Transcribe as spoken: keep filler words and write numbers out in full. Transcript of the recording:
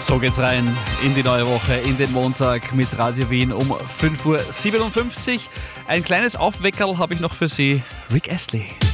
So geht's rein in die neue Woche, in den Montag mit Radio Wien um fünf Uhr siebenundfünfzig. Ein kleines Aufweckerl habe ich noch für Sie. Rick Astley.